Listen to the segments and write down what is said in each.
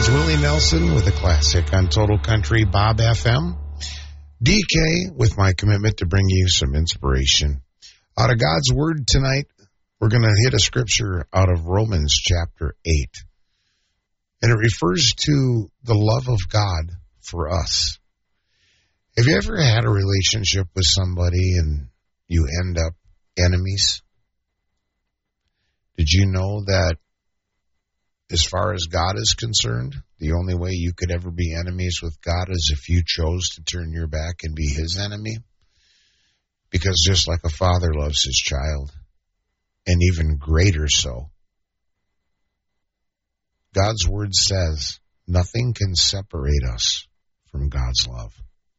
is Willie Nelson with a classic on Total Country Bob FM. DK with my commitment to bring you some inspiration. Out of God's Word tonight, we're going to hit a scripture out of Romans chapter 8. And it refers to the love of God for us. Have you ever had a relationship with somebody and you end up enemies? Did you know that as far as God is concerned, the only way you could ever be enemies with God is if you chose to turn your back and be his enemy? Because just like a father loves his child, and even greater so, God's word says nothing can separate us from God's love.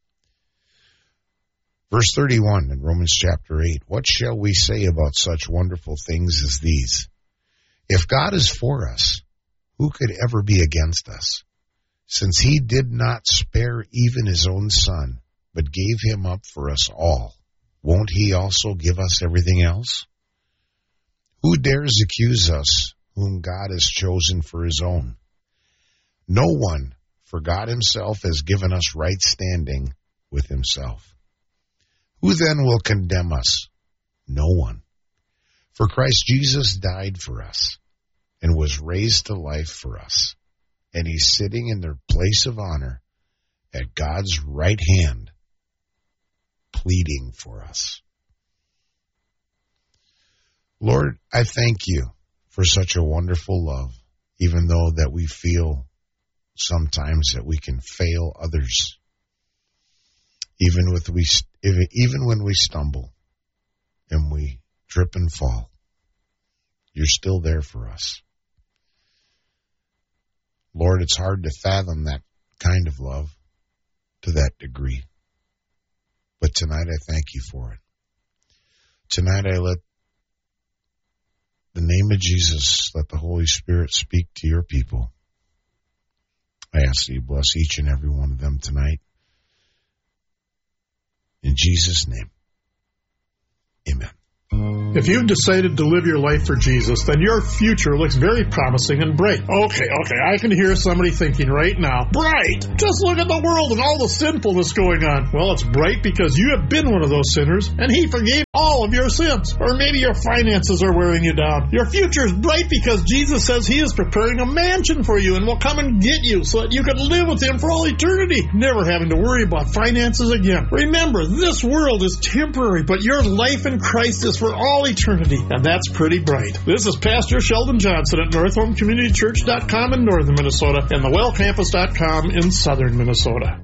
Verse 31 in Romans chapter 8, what shall we say about such wonderful things as these? If God is for us, who could ever be against us? Since he did not spare even his own son, but gave him up for us all, won't he also give us everything else? Who dares accuse us, whom God has chosen for his own? No one, for God himself has given us right standing with himself. Who then will condemn us? No one. For Christ Jesus died for us and was raised to life for us, and he's sitting in the place of honor at God's right hand, pleading for us. Lord, I thank you for such a wonderful love, even though that we feel sometimes that we can fail others. Even when we stumble and we trip and fall, you're still there for us. Lord, it's hard to fathom that kind of love to that degree. But tonight I thank you for it. Tonight I let the name of Jesus, let the Holy Spirit speak to your people. I ask that you bless each and every one of them tonight. In Jesus' name, amen. If you've decided to live your life for Jesus, then your future looks very promising and bright. Okay, I can hear somebody thinking right now, bright! Just look at the world and all the sinfulness going on. Well, it's bright because you have been one of those sinners, and he forgave all of your sins. Or maybe your finances are wearing you down. Your future is bright because Jesus says he is preparing a mansion for you and will come and get you so that you can live with him for all eternity, never having to worry about finances again. Remember, this world is temporary, but your life in Christ is for all eternity, and that's pretty bright. This is Pastor Sheldon Johnson at NorthHomeCommunityChurch.com in northern Minnesota and thewellcampus.com in southern Minnesota.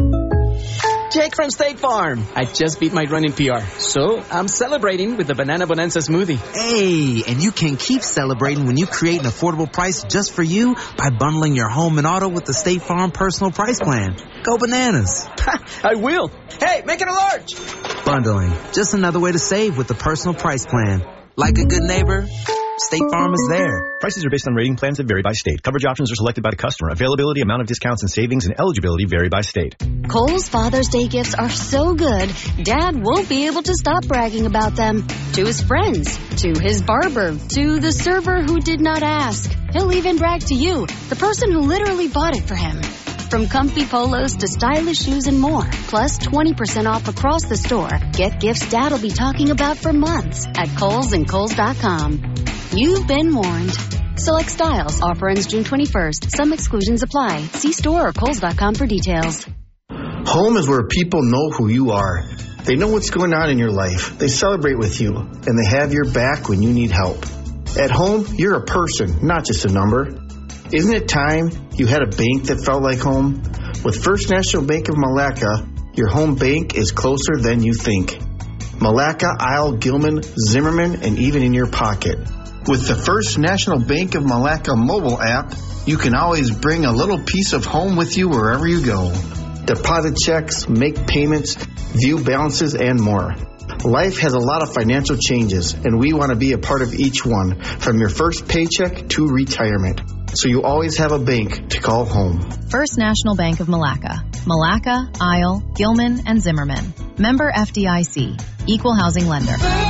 Jake from State Farm. I just beat my running PR, so I'm celebrating with the Banana Bonanza smoothie. Hey, and you can keep celebrating when you create an affordable price just for you by bundling your home and auto with the State Farm Personal Price Plan. Go bananas. I will. Hey, make it a large. Bundling, just another way to save with the Personal Price Plan. Like a good neighbor, State Farm is there. Prices are based on rating plans that vary by state. Coverage options are selected by the customer. Availability, amount of discounts and savings, and eligibility vary by state. Kohl's Father's Day gifts are so good, Dad won't be able to stop bragging about them. To his friends, to his barber, to the server who did not ask. He'll even brag to you, the person who literally bought it for him. From comfy polos to stylish shoes and more, plus 20% off across the store. Get gifts Dad'll be talking about for months at Kohl's and Kohl's.com. You've been warned. Select styles. Offer ends June 21st. Some exclusions apply. See store or Kohl's.com for details. Home is where people know who you are. They know what's going on in your life. They celebrate with you, and they have your back when you need help. At home, you're a person, not just a number. Isn't it time you had a bank that felt like home? With First National Bank of Malacca, your home bank is closer than you think. Malacca, Isle, Gilman, Zimmerman, and even in your pocket. With the First National Bank of Malacca mobile app, you can always bring a little piece of home with you wherever you go. Deposit checks, make payments, view balances, and more. Life has a lot of financial changes, and we want to be a part of each one, from your first paycheck to retirement. So you always have a bank to call home. First National Bank of Malacca. Malacca, Isle, Gilman, and Zimmerman. Member FDIC. Equal housing lender.